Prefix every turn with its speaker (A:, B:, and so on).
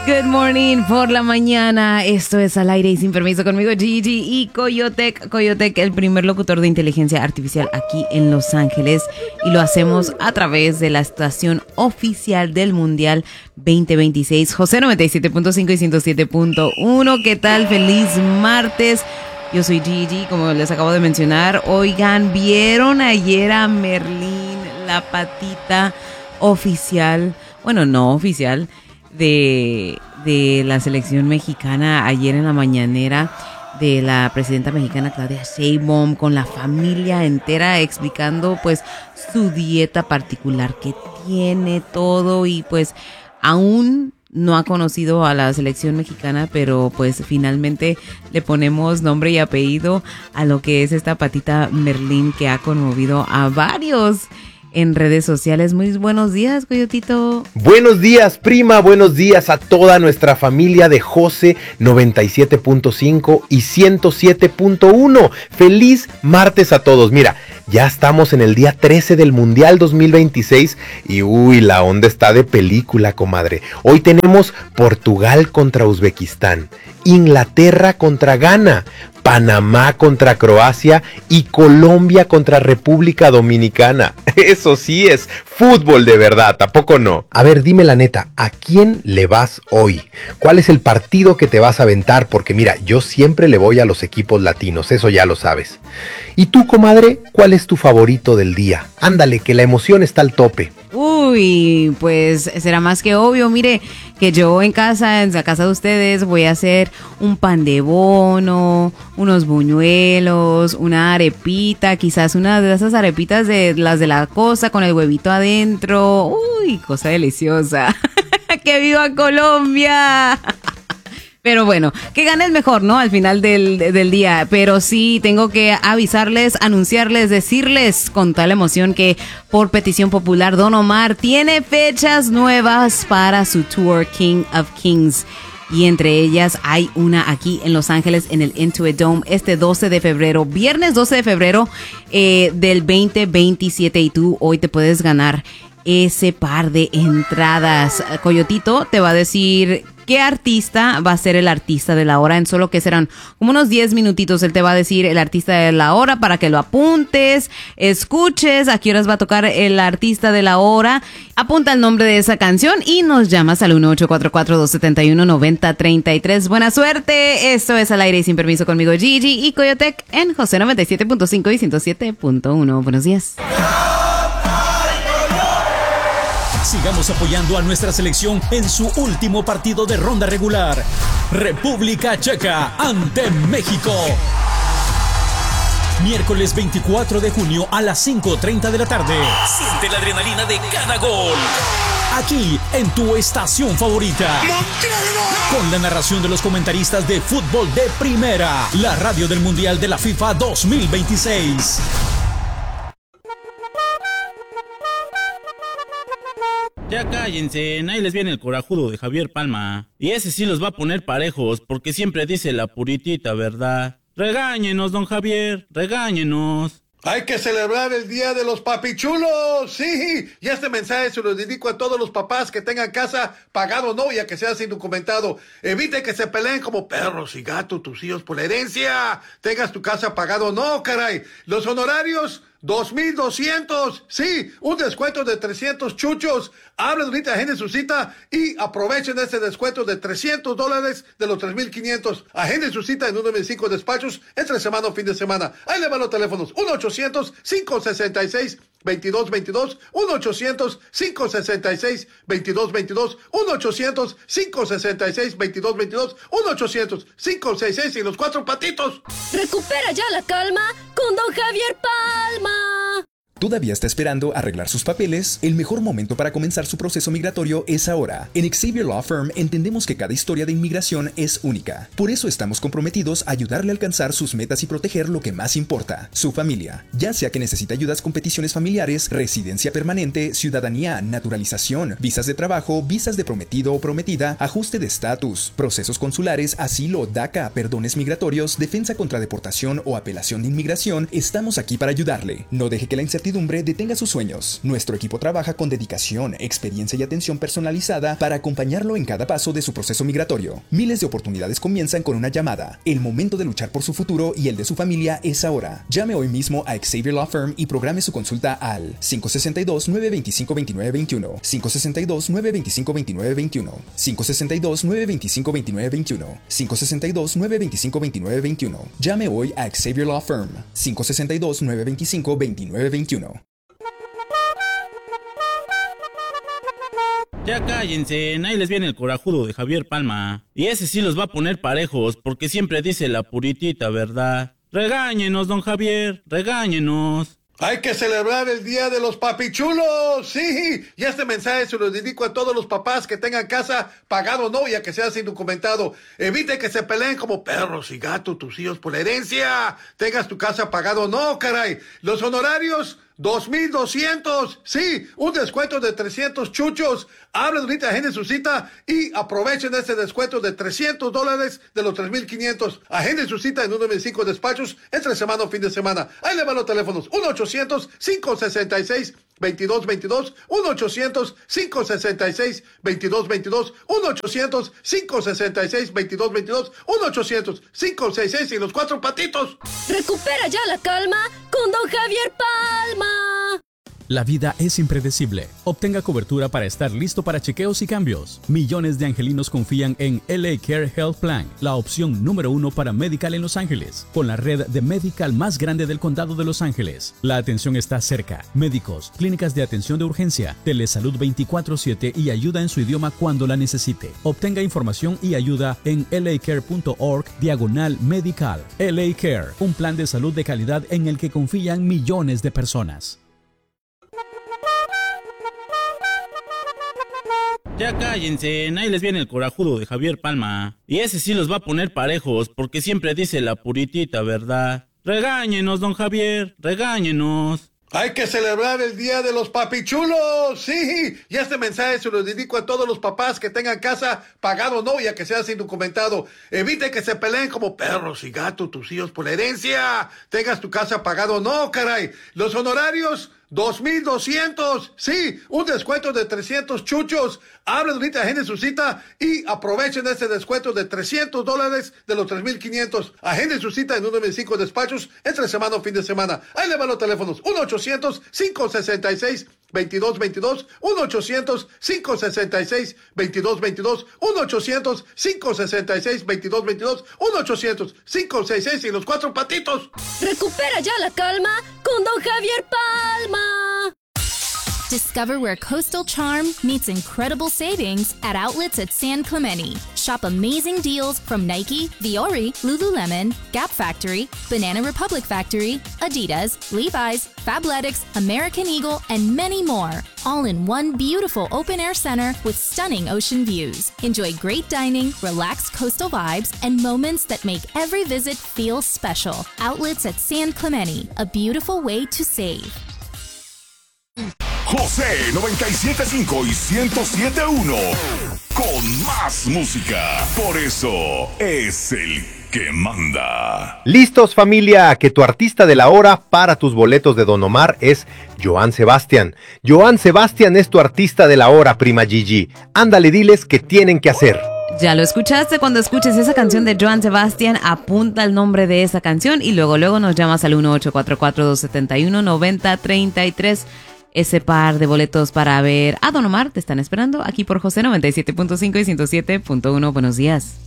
A: Good morning por la mañana. Esto es Al Aire y Sin Permiso conmigo, Gigi y Coyotec. Coyotec, el primer locutor de inteligencia artificial aquí en Los Ángeles. Y lo hacemos a través de la estación oficial del Mundial 2026, José 97.5 y 107.1. ¿Qué tal? Feliz martes. Yo soy Gigi, como les acabo de mencionar. Oigan, ¿vieron ayer a Merlín, la patita oficial? Bueno, no oficial. De la selección mexicana ayer en la mañanera de la presidenta mexicana Claudia Sheinbaum con la familia entera explicando pues su dieta particular que tiene todo y pues aún no ha conocido a la selección mexicana, pero pues finalmente le ponemos nombre y apellido a lo que es esta patita Merlín que ha conmovido a varios en redes sociales. Muy buenos días, Coyotito.
B: Buenos días, prima. Buenos días a toda nuestra familia de José 97.5 y 107.1. Feliz martes a todos. Mira, ya estamos en el día 13 del Mundial 2026 y la onda está de película, comadre. Hoy tenemos Portugal contra Uzbekistán, Inglaterra contra Ghana, Panamá contra Croacia y Colombia contra República Dominicana. Eso sí es fútbol de verdad, ¿a poco no? A ver, dime la neta, ¿a quién le vas hoy? ¿Cuál es el partido que te vas a aventar? Porque mira, yo siempre le voy a los equipos latinos, eso ya lo sabes. ¿Y tú, comadre, cuál es tu favorito del día? Ándale, que la emoción está al tope.
A: Pues será más que obvio. Mire, que yo en la casa de ustedes, voy a hacer un pan de bono, unos buñuelos, una arepita, quizás una de esas arepitas de las de la costa con el huevito adentro. Cosa deliciosa. ¡Que viva Colombia! Pero bueno, que gane el mejor, ¿no? Al final del día. Pero sí, tengo que avisarles, anunciarles, decirles con tal emoción que por petición popular, Don Omar tiene fechas nuevas para su tour King of Kings. Y entre ellas hay una aquí en Los Ángeles en el Intuit Dome este 12 de febrero, viernes 12 de febrero del 2027. Y tú hoy te puedes ganar ese par de entradas. Coyotito te va a decir qué artista va a ser el artista de la hora, en solo que serán como unos 10 minutitos. Él te va a decir el artista de la hora para que lo apuntes, escuches a qué horas va a tocar el artista de la hora, apunta el nombre de esa canción y nos llamas al 1-844-271-9033. Buena suerte, esto es Al Aire y Sin Permiso conmigo, Gigi y Coyotec en José 97.5 y 107.1. Buenos días.
C: Sigamos apoyando a nuestra selección en su último partido de ronda regular. República Checa ante México. Miércoles 24 de junio a las 5:30 de la tarde. Siente la adrenalina de cada gol. Aquí en tu estación favorita. Con la narración de los comentaristas de fútbol de primera. La radio del Mundial de la FIFA 2026.
D: Ya cállense, ahí les viene el corajudo de Javier Palma. Y ese sí los va a poner parejos, porque siempre dice la puritita verdad. Regáñenos, don Javier, regáñenos.
E: Hay que celebrar el Día de los Papichulos, sí. Y este mensaje se lo dedico a todos los papás que tengan casa, pagado o no, ya que sea sin documentado. Evite que se peleen como perros y gatos tus hijos por la herencia. Tengas tu casa pagado o no, caray. Los honorarios, 2,200. Sí, un descuento de 300 chuchos. Hablen ahorita, agenden su cita y aprovechen este descuento de $300 de los 3,500. Agenden su cita en uno de mis 5 despachos entre semana o fin de semana. Ahí le van los teléfonos. 1-800-566-2222. 1-800-566-2222. 1-800-566-2222. 1-800-566 y los 4 patitos.
F: Recupera ya la calma con don Javier Palma.
G: ¿Todavía está esperando arreglar sus papeles? El mejor momento para comenzar su proceso migratorio es ahora. En Xavier Law Firm entendemos que cada historia de inmigración es única. Por eso estamos comprometidos a ayudarle a alcanzar sus metas y proteger lo que más importa, su familia. Ya sea que necesite ayudas con peticiones familiares, residencia permanente, ciudadanía, naturalización, visas de trabajo, visas de prometido o prometida, ajuste de estatus, procesos consulares, asilo, DACA, perdones migratorios, defensa contra deportación o apelación de inmigración, estamos aquí para ayudarle. No deje que la incertidumbre incertidumbre detenga sus sueños. Nuestro equipo trabaja con dedicación, experiencia y atención personalizada para acompañarlo en cada paso de su proceso migratorio. Miles de oportunidades comienzan con una llamada. El momento de luchar por su futuro y el de su familia es ahora. Llame hoy mismo a Xavier Law Firm y programe su consulta al 562-925-2921, 562-925-2921, 562-925-2921, 562-925-2921. Llame hoy a Xavier Law Firm, 562-925-2921.
D: Ya cállense, ahí les viene el corajudo de Javier Palma. Y ese sí los va a poner parejos, porque siempre dice la puritita verdad. Regáñenos, don Javier, regáñenos.
E: Hay que celebrar el Día de los Papichulos, sí. Y este mensaje se lo dedico a todos los papás que tengan casa pagado o no, ya que seas indocumentado. Evite que se peleen como perros y gatos tus hijos por la herencia. Tengas tu casa pagado o no, caray. Los honorarios, 2,200. Sí, un descuento de 300 chuchos. Hablen ahorita, agenden su cita y aprovechen este descuento de $300 de los 3,500. Agenden su cita en uno de mis 5 despachos entre semana o fin de semana. Ahí le van los teléfonos: 1-800-566-2222, 1-800-566-2222, 1-800-566-2222, 1-800-566 y los 4 patitos.
F: Recupera ya la calma con don Javier Palma.
C: La vida es impredecible. Obtenga cobertura para estar listo para chequeos y cambios. Millones de angelinos confían en LA Care Health Plan, la opción número 1 para Medical en Los Ángeles, con la red de Medical más grande del condado de Los Ángeles. La atención está cerca. Médicos, clínicas de atención de urgencia, telesalud 24/7 y ayuda en su idioma cuando la necesite. Obtenga información y ayuda en lacare.org/medical. LA Care, un plan de salud de calidad en el que confían millones de personas.
D: Ya cállense, ahí les viene el corajudo de Javier Palma. Y ese sí los va a poner parejos, porque siempre dice la puritita verdad. Regáñenos, don Javier, regáñenos.
E: Hay que celebrar el Día de los Papichulos, sí. Y este mensaje se lo dedico a todos los papás que tengan casa pagado o no, ya que seas indocumentado. Evite que se peleen como perros y gatos tus hijos por la herencia. Tengas tu casa pagado o no, caray. Los honorarios, 2,200. Sí, un descuento de 300 chuchos. Hablen ahorita, agenden su cita y aprovechen este descuento de $300 de los 3,500. Agenden su cita en uno de mis 5 despachos entre semana o fin de semana. Ahí le van los teléfonos: 1-800-566-2222, 1-800-566-2222, 1-800-566-2222, 1-800-566 y los 4 patitos.
F: Recupera ya la calma con don Javier Palma.
H: Discover where coastal charm meets incredible savings at outlets at San Clemente. Shop amazing deals from Nike, Viore, Lululemon, Gap Factory, Banana Republic Factory, Adidas, Levi's, Fabletics, American Eagle, and many more. All in one beautiful open-air center with stunning ocean views. Enjoy great dining, relaxed coastal vibes, and moments that make every visit feel special. Outlets at San Clemente, a beautiful way to save.
I: José 97.5 y 107.1 con más música. Por eso es el que manda.
B: Listos, familia, que tu artista de la hora para tus boletos de Don Omar es Joan Sebastián. Joan Sebastián es tu artista de la hora, prima Gigi. Ándale, diles qué tienen que hacer.
A: Ya lo escuchaste. Cuando escuches esa canción de Joan Sebastián, apunta el nombre de esa canción y luego nos llamas al 1-844-271-9033. Ese par de boletos para ver a Don Omar te están esperando aquí por José 97.5 y 107.1. Buenos días.